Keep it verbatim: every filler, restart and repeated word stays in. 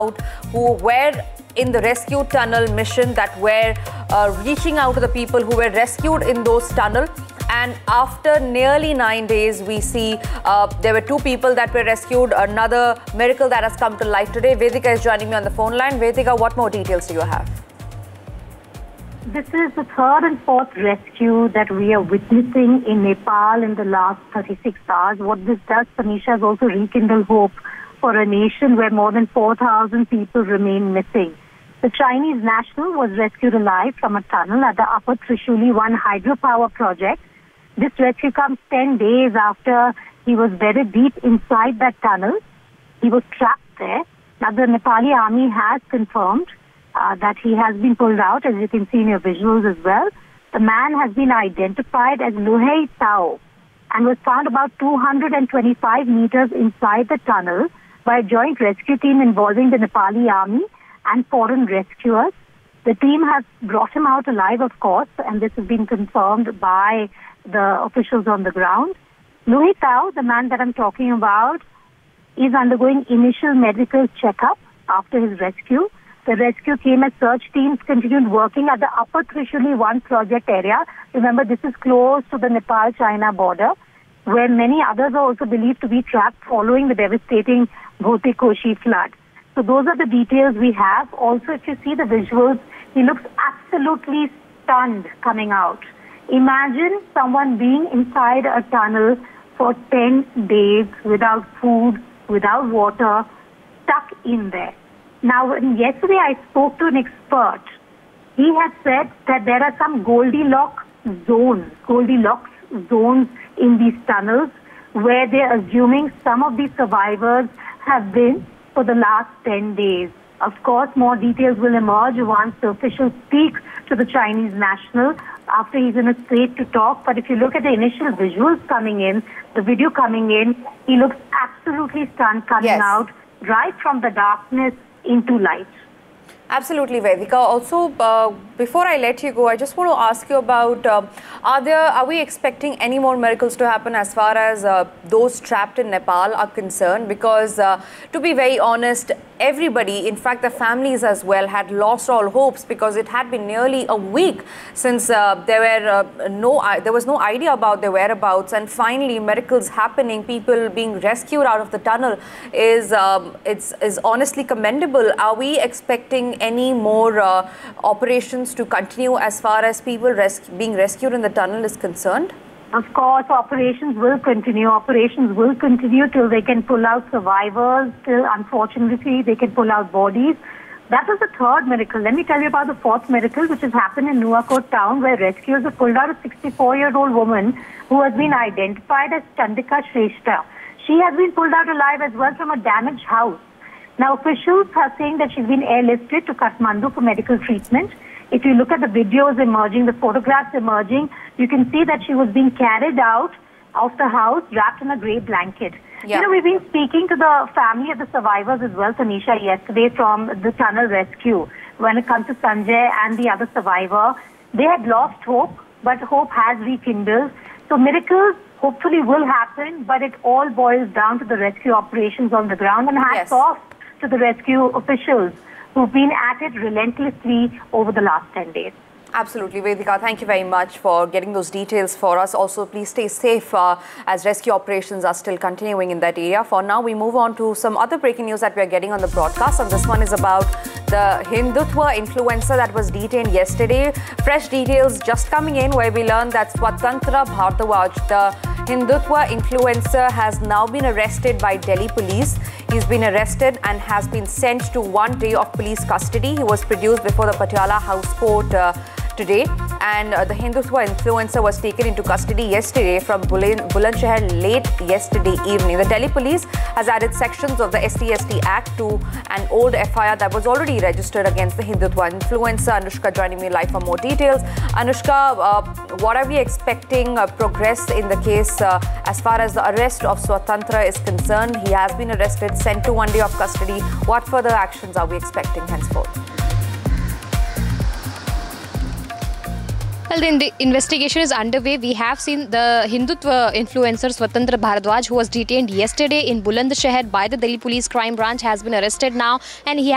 who were in the rescue tunnel mission, that were uh, reaching out to the people who were rescued in those tunnels. And after nearly nine days, we see uh, there were two people that were rescued. Another miracle that has come to life today. Vedika is joining me on the phone line. Vedika, what more details do you have? This is the third and fourth rescue that we are witnessing in Nepal in the last thirty-six hours. What this does, Tanisha, is also rekindle hope for a nation where more than four thousand people remain missing. The Chinese national was rescued alive from a tunnel at the Upper Trishuli one hydropower project. This rescue comes ten days after he was buried deep inside that tunnel. He was trapped there. Now, the Nepali army has confirmed uh, that he has been pulled out, as you can see in your visuals as well. The man has been identified as Luhei Tao and was found about two hundred twenty-five meters inside the tunnel by a joint rescue team involving the Nepali army and foreign rescuers. The team has brought him out alive, of course, and this has been confirmed by the officials on the ground. Luhei Tao, the man that I'm talking about, is undergoing initial medical checkup after his rescue. The rescue team and search teams continued working at the Upper Trishuli one project area. Remember, this is close to the Nepal-China border, where many others are also believed to be trapped following the devastating Bhote-Koshi flood. So those are the details we have. Also, if you see the visuals, he looks absolutely stunned coming out. Imagine someone being inside a tunnel for ten days without food, without water, stuck in there. Now, yesterday I spoke to an expert. He had said that there are some Goldilocks zones, Goldilocks zones in these tunnels where they're assuming some of these survivors have been for the last ten days. Of course, more details will emerge once the officials speak to the Chinese national after he's in a state to talk. But if you look at the initial visuals coming in, the video coming in, he looks absolutely stunned coming yes. out right from the darkness into light. Absolutely, Vedika. Also, uh, before I let you go, I just want to ask you about, uh, are there, are we expecting any more miracles to happen as far as uh, those trapped in Nepal are concerned? Because uh, to be very honest, everybody, in fact, the families as well, had lost all hopes because it had been nearly a week since uh, there were uh, no, uh, there was no idea about their whereabouts, and finally miracles happening, people being rescued out of the tunnel is, um, it's, is honestly commendable. Are we expecting any more uh, operations to continue as far as people res being rescued in the tunnel is concerned? Of course, operations will continue. Operations will continue till they can pull out survivors, till unfortunately they can pull out bodies. That was the third miracle. Let me tell you about the fourth miracle, which has happened in Nuwakot town, where rescuers have pulled out a sixty-four-year-old woman who has been identified as Chandika Shrestha. She has been pulled out alive as well from a damaged house. Now, officials are saying that she's been airlifted to Kathmandu for medical treatment. If you look at the videos emerging, the photographs emerging, you can see that she was being carried out of the house wrapped in a grey blanket. Yeah. You know, we've been speaking to the family of the survivors as well, Tanisha, yesterday from the tunnel rescue. When it comes to Sanjay and the other survivor, they had lost hope, but hope has rekindled. So miracles hopefully will happen, but it all boils down to the rescue operations on the ground. And hats yes. off to the rescue officials who've been at it relentlessly over the last ten days. Absolutely, Vedika. Thank you very much for getting those details for us. Also, please stay safe uh, as rescue operations are still continuing in that area. For now, we move on to some other breaking news that we are getting on the broadcast. And this one is about the Hindutva influencer that was detained yesterday. Fresh details just coming in where we learned that Swatantra Bharadwaj, the Hindutva influencer, has now been arrested by Delhi police. He's been arrested and has been sent to one day of police custody. He was produced before the Patiala House Court uh, today, and uh, the Hindutva influencer was taken into custody yesterday from Bulandshahr late yesterday evening. The Delhi police has added sections of the S C S T Act to an old F I R that was already registered against the Hindutva influencer. Anushka joining me live for more details. Anushka, uh, what are we expecting uh, progress in the case uh, as far as the arrest of Swatantra is concerned? He has been arrested, sent to one day of custody. What further actions are we expecting henceforth? Well, the investigation is underway. We have seen the Hindutva influencer Swatantra Bharadwaj, who was detained yesterday in Bulandshahr by the Delhi Police Crime Branch, has been arrested now, and he